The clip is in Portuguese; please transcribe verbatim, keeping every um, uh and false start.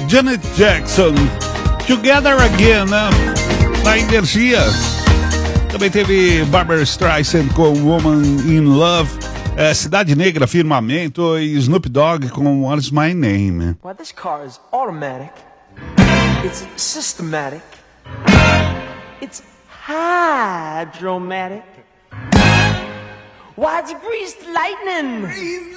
Janet Jackson, Together Again, né? Na energia. Também teve Barbra Streisand com Woman in Love, é, Cidade Negra, Firmamento e Snoop Dogg com What's My Name. Well, this car is automatic. It's systematic. It's hydromatic. Why'd you grease the lightning?